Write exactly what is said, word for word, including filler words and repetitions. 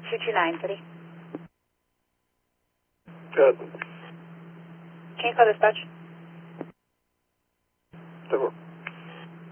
two two nine, City. Good. Can you call dispatch? Tá bom.